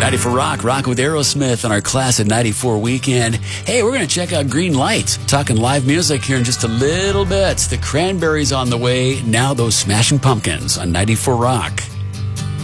94 Rock, Rock with Aerosmith on our Class of 94 weekend. Hey, we're going to check out Green Light, talking live music here in just a little bit. The Cranberries on the way, now those Smashing Pumpkins on 94 Rock.